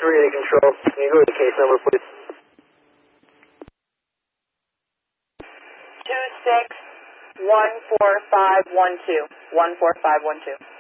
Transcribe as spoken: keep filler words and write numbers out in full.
three to control. Can you go to the case number, please? two six one four five one two. one four five one two.